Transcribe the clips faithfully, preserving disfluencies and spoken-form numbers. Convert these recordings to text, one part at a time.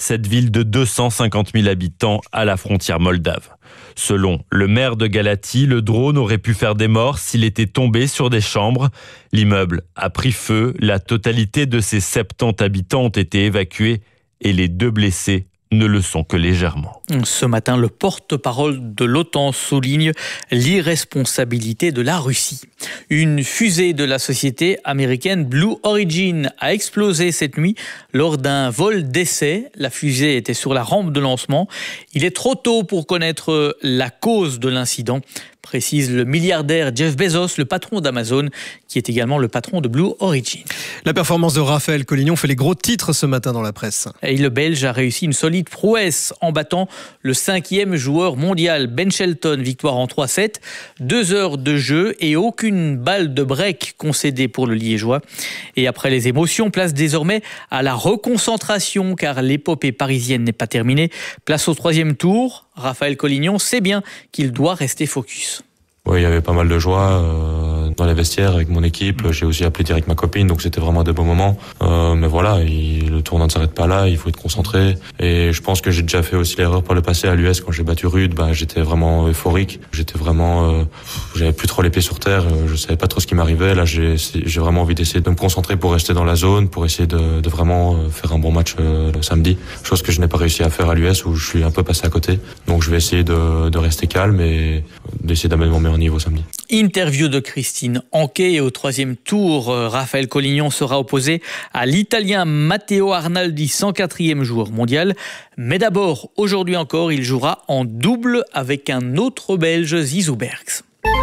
cette ville de deux cent cinquante mille habitants à la frontière moldave. Selon le maire de Galați, le drone aurait pu faire des morts s'il était tombé sur des chambres. L'immeuble a pris feu, la totalité de ses soixante-dix habitants ont été évacués et les deux blessés ne le sont que légèrement. Ce matin, le porte-parole de l'OTAN souligne l'irresponsabilité de la Russie. Une fusée de la société américaine Blue Origin a explosé cette nuit lors d'un vol d'essai. La fusée était sur la rampe de lancement. Il est trop tôt pour connaître la cause de l'incident, précise le milliardaire Jeff Bezos, le patron d'Amazon, qui est également le patron de Blue Origin. La performance de Raphaël Collignon fait les gros titres ce matin dans la presse. Et le Belge a réussi une solide prouesse en battant le cinquième joueur mondial Ben Shelton, victoire en trois sept, deux heures de jeu et aucune balle de break concédée pour le Liégeois. Et après les émotions, place désormais à la reconcentration car l'épopée parisienne n'est pas terminée. Place au troisième tour. Raphaël Collignon sait bien qu'il doit rester focus. Oui, il y avait pas mal de joie euh, dans les vestiaires avec mon équipe. J'ai aussi appelé direct ma copine, donc c'était vraiment des beaux moments. Euh, mais voilà, il, le tournoi ne s'arrête pas là, il faut être concentré. Et je pense que j'ai déjà fait aussi l'erreur par le passé à l'U S quand j'ai battu Rude. Bah, j'étais vraiment euphorique. J'étais vraiment, euh, j'avais plus trop les pieds sur terre. Je savais pas trop ce qui m'arrivait. Là, j'ai, j'ai vraiment envie d'essayer de me concentrer pour rester dans la zone, pour essayer de, de vraiment faire un bon match euh, le samedi. Chose que je n'ai pas réussi à faire à l'U S où je suis un peu passé à côté. Donc je vais essayer de, de rester calme et d'essayer d'amener mon meilleur niveau samedi. Interview de Christine Anquet et au troisième tour, Raphaël Collignon sera opposé à l'Italien Matteo Arnaldi, cent quatrième joueur mondial. Mais d'abord, aujourd'hui encore, il jouera en double avec un autre Belge, Zizou Bergs.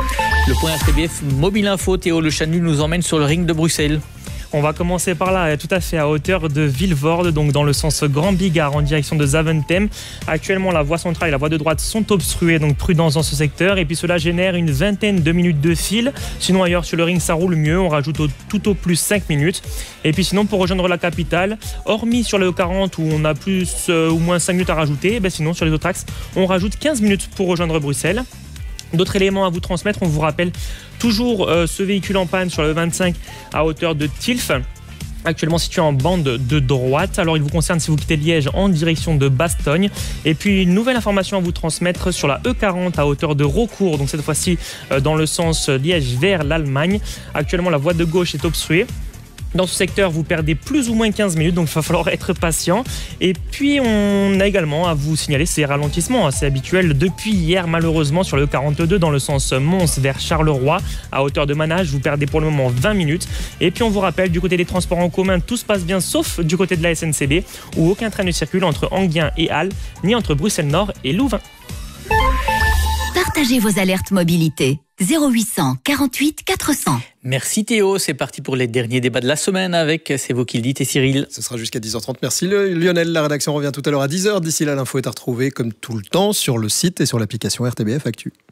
Le point R T B F Mobile Info, Théo Le Chanu nous emmène sur le ring de Bruxelles. On va commencer par là, tout à fait à hauteur de Vilvoorde, donc dans le sens Grand Bigard en direction de Zaventem. Actuellement, la voie centrale et la voie de droite sont obstruées, donc prudence dans ce secteur. Et puis cela génère une vingtaine de minutes de fil. Sinon, ailleurs sur le ring, ça roule mieux. On rajoute au, tout au plus cinq minutes. Et puis sinon, pour rejoindre la capitale, hormis sur le E quarante où on a plus euh, ou moins cinq minutes à rajouter, ben sinon sur les autres axes, on rajoute quinze minutes pour rejoindre Bruxelles. D'autres éléments à vous transmettre, on vous rappelle toujours euh, ce véhicule en panne sur le vingt-cinq à hauteur de Tilf, actuellement situé en bande de droite. Alors il vous concerne si vous quittez Liège en direction de Bastogne. Et puis une nouvelle information à vous transmettre sur la E quarante à hauteur de Raucourt, donc cette fois-ci euh, dans le sens Liège vers l'Allemagne. Actuellement la voie de gauche est obstruée. Dans ce secteur, vous perdez plus ou moins quinze minutes, donc il va falloir être patient. Et puis, on a également à vous signaler ces ralentissements assez habituels depuis hier, malheureusement, sur le quarante-deux, dans le sens Mons vers Charleroi, à hauteur de Manage. Vous perdez pour le moment vingt minutes. Et puis, on vous rappelle, du côté des transports en commun, tout se passe bien, sauf du côté de la S N C B, où aucun train ne circule entre Enghien et Halle, ni entre Bruxelles-Nord et Louvain. Partagez vos alertes mobilité. zéro huit cent quarante-huit quatre cents. Merci Théo, c'est parti pour les derniers débats de la semaine avec C'est vous qui le dites et Cyril. Ce sera jusqu'à dix heures trente. Merci Lionel. La rédaction revient tout à l'heure à dix heures. D'ici là, l'info est à retrouver comme tout le temps sur le site et sur l'application R T B F Actu.